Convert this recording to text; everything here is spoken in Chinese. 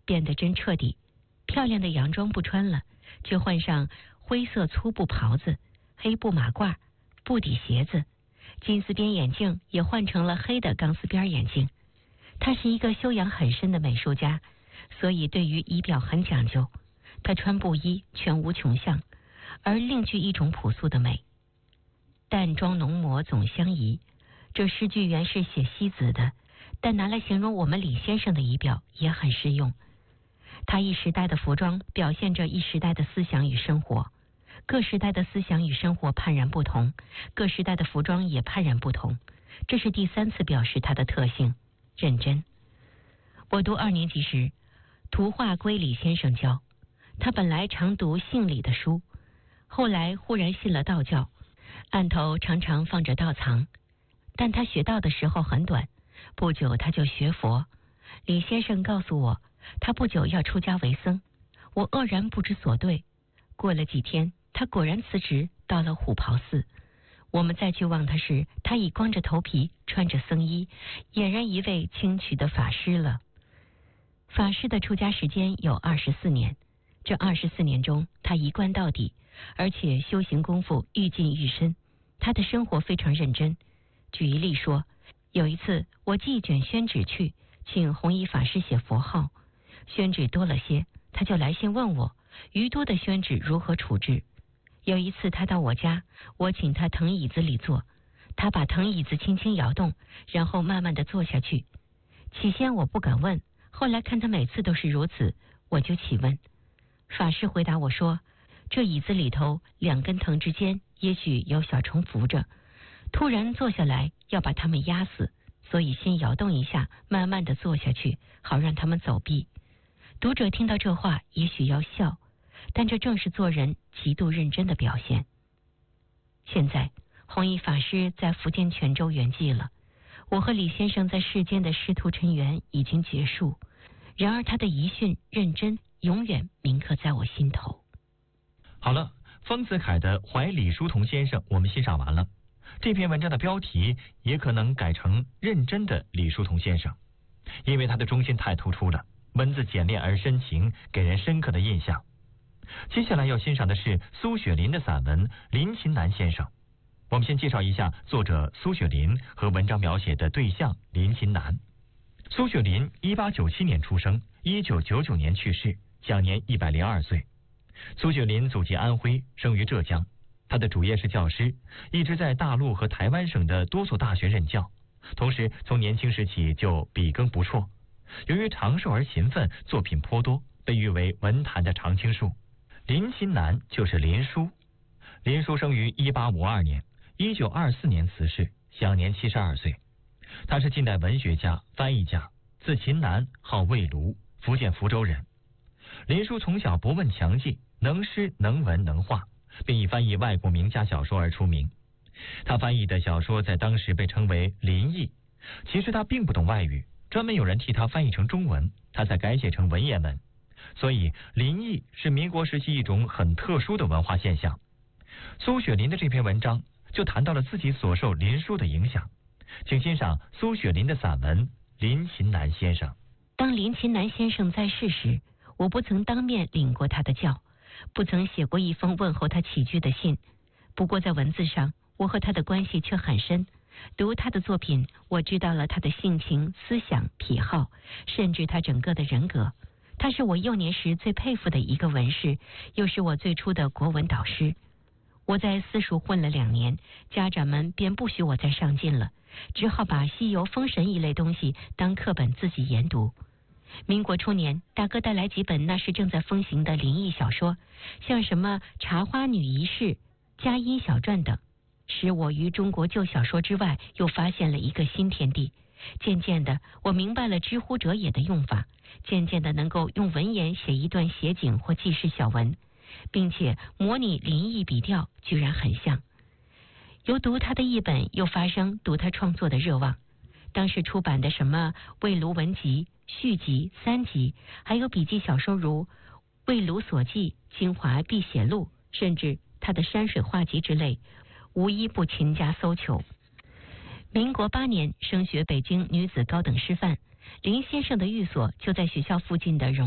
变得真彻底。漂亮的洋装不穿了，却换上灰色粗布袍子、黑布马褂、布底鞋子，金丝边眼镜也换成了黑的钢丝边眼镜。他是一个修养很深的美术家，所以对于仪表很讲究。他穿布衣全无穷相，而另具一种朴素的美。淡妆浓抹总相宜，这诗句原是写西子的，但拿来形容我们李先生的仪表也很适用。他一时代的服装表现着一时代的思想与生活，各时代的思想与生活判然不同，各时代的服装也判然不同，这是第3次表示他的特性，认真。我读2年级时，图画归李先生教，他本来常读姓李的书，后来忽然信了道教，案头常常放着道藏，但他学道的时候很短，不久他就学佛。李先生告诉我，他不久要出家为僧，我愕然不知所对。过了几天，他果然辞职到了虎跑寺。我们再去望他时，他已光着头皮，穿着僧衣，俨然一位清渠的法师了。法师的出家时间有24年，这24年中，他一贯到底，而且修行功夫愈进愈深。他的生活非常认真。举一例说，有一次我寄卷宣纸去，请弘一法师写佛号，宣纸多了些，他就来信问我余多的宣纸如何处置。有一次他到我家，我请他藤椅子里坐，他把藤椅子轻轻摇动，然后慢慢地坐下去。起先我不敢问，后来看他每次都是如此，我就起问。法师回答我说，这椅子里头2根藤之间也许有小虫伏着，突然坐下来要把它们压死，所以先摇动一下，慢慢地坐下去，好让它们走避。读者听到这话也许要笑，但这正是做人极度认真的表现。现在弘一法师在福建泉州圆寂了，我和李先生在世间的师徒尘缘已经结束，然而他的遗训认真永远铭刻在我心头。 好了，丰子恺的《怀李叔同先生》我们欣赏完了。这篇文章的标题也可能改成认真的李叔同先生，因为他的中心太突出了，文字简练而深情，给人深刻的印象。接下来要欣赏的是苏雪林的散文《林琴南先生》。我们先介绍一下作者苏雪林和文章描写的对象林琴南。苏雪林1897年出生，1999年去世，享年102岁。苏雪林祖籍安徽，生于浙江。他的主业是教师，一直在大陆和台湾省的多所大学任教，同时从年轻时起就笔耕不辍。由于长寿而勤奋，作品颇多，被誉为文坛的常青树。林琴南就是林殊。林殊生于1852年，1924年辞世，享年72岁。他是近代文学家、翻译家，字琴南，号魏庐，福建福州人。林殊从小博闻强记，能诗能文能画，并以翻译外国名家小说而出名。他翻译的小说在当时被称为林译，其实他并不懂外语，专门有人替他翻译成中文，他才改写成文言文。所以林译是民国时期一种很特殊的文化现象。苏雪林的这篇文章就谈到了自己所受林殊的影响。请欣赏苏雪林的散文《林琴南先生》。 当林琴南先生在世时，我不曾当面领过他的教，不曾写过一封问候他起居的信。不过在文字上，我和他的关系却很深。读他的作品，我知道了他的性情、思想、癖好，甚至他整个的人格。他是我幼年时最佩服的一个文士，又是我最初的国文导师。我在私塾混了2年，家长们便不许我再上进了，只好把西游、封神一类东西当课本自己研读。民国初年，大哥带来几本那时正在风行的灵异小说，像什么《茶花女一事》《佳音小传》等，使我于中国旧小说之外又发现了一个新天地。渐渐的，我明白了知乎者也的用法，渐渐的能够用文言写一段写景或记事小文，并且模拟林译笔调居然很像。由读他的译本，又发生读他创作的热望。当时出版的什么魏庐文集、续集、3集，还有笔记小说如《魏庐所记》《清华避写录》，甚至他的山水画集之类，无一不勤加搜求。民国8年升学北京女子高等师范，林先生的寓所就在学校附近的